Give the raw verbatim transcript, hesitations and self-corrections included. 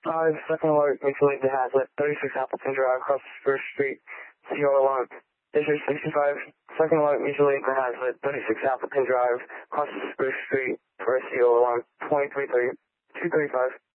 five, second alert, mutual aid to Hazlet, thirty-six Appleton Drive, across Spruce Street, C O alarm. District sixty-five, second alert, mutual aid to Hazlet, thirty-six Appleton Drive, across Spruce Street, for a C O alarm, twenty-three thirty, two thirty-five.